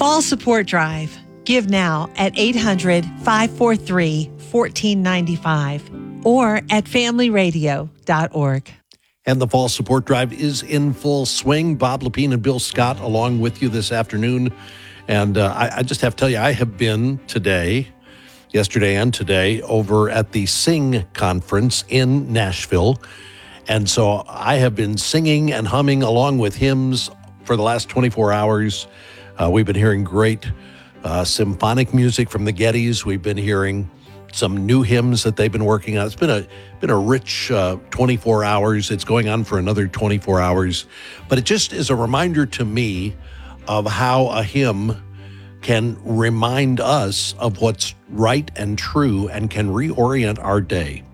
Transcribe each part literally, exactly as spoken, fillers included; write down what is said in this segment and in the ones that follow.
Fall Support Drive. Give now at eight hundred, five four three, one four nine five or at family radio dot org. And the Fall Support Drive is in full swing. Bob Lepine and Bill Scott along with you this afternoon. And uh, I, I just have to tell you, I have been today, yesterday and today, over at the Sing Conference in Nashville. And so I have been singing and humming along with hymns for the last twenty-four hours. Uh, we've been hearing great uh, symphonic music from the Gettys. We've been hearing some new hymns that they've been working on. It's been a been a rich uh, twenty-four hours. It's going on for another twenty-four hours. But it just is a reminder to me of how a hymn can remind us of what's right and true and can reorient our day.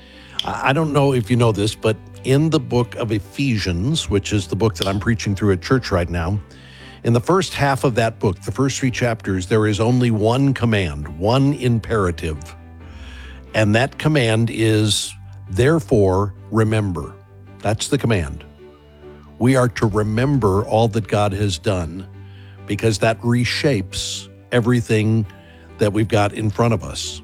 I don't know if you know this, but in the book of Ephesians, which is the book that I'm preaching through at church right now, in the first half of that book, the first three chapters, there is only one command, one imperative. And that command is, therefore, remember. That's the command. We are to remember all that God has done because that reshapes everything that we've got in front of us.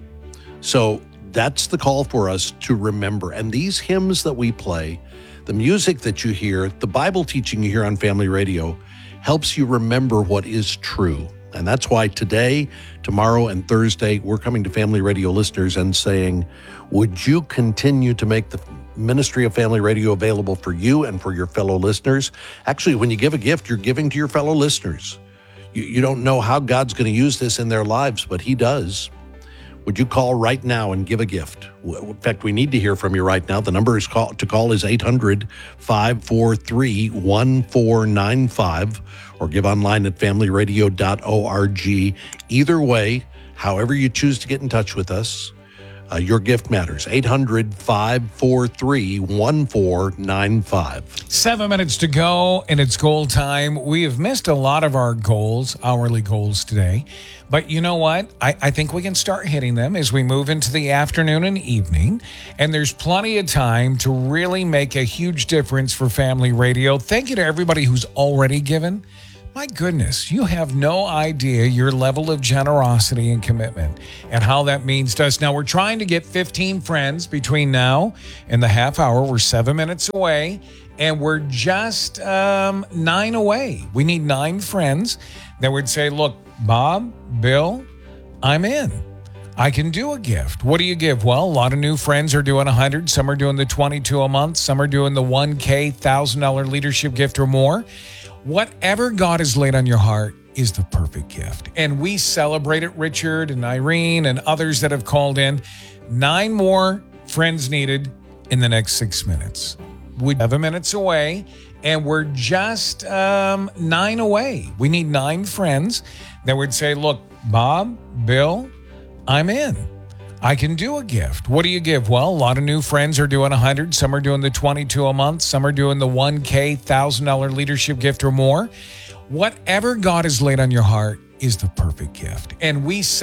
So that's the call for us to remember. And these hymns that we play, the music that you hear, the Bible teaching you hear on Family Radio helps you remember what is true. And that's why today, tomorrow, and Thursday, we're coming to Family Radio listeners and saying, would you continue to make the ministry of Family Radio available for you and for your fellow listeners? Actually, when you give a gift, you're giving to your fellow listeners. You, you don't know how God's going to use this in their lives, but he does. Would you call right now and give a gift? In fact, we need to hear from you right now. The number is call, to call is eight hundred, five four three, one four nine five or give online at family radio dot org. Either way, however you choose to get in touch with us, uh, your gift matters. eight hundred, five four three, one four nine five. Seven minutes to go, and it's goal time. We have missed a lot of our goals, hourly goals today. But you know what? I, I think we can start hitting them as we move into the afternoon and evening. And there's plenty of time to really make a huge difference for Family Radio. Thank you to everybody who's already given. My goodness, you have no idea your level of generosity and commitment and how that means to us. Now, we're trying to get fifteen friends between now and the half hour. We're seven minutes away, and we're just um, nine away. We need nine friends that would say, look, Bob, Bill, I'm in. I can do a gift. What do you give? Well, a lot of new friends are doing one hundred. Some are doing the twenty-two a month. Some are doing the one K, one thousand dollars leadership gift or more. Whatever God has laid on your heart is the perfect gift. And we celebrate it, Richard and Irene and others that have called in. Nine more friends needed in the next six minutes. We're seven minutes away, and we're just um, nine away. We need nine friends that would say, look, Bob, Bill, I'm in. I can do a gift. What do you give? Well, a lot of new friends are doing one hundred. Some are doing the twenty-two a month. Some are doing the one K, one thousand dollars leadership gift or more. Whatever God has laid on your heart is the perfect gift. And we